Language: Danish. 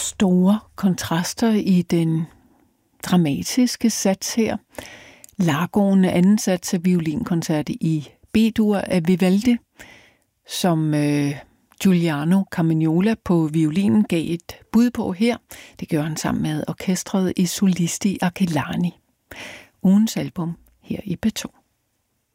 store kontraster i den dramatiske sats her. Largoen anden sats af violinkoncert i B-dur af Vivaldi, som Giuliano Carmignola på violinen gav et bud på her. Det gør han sammen med orkestret i Solisti Arcelani. Ugens album her i P2.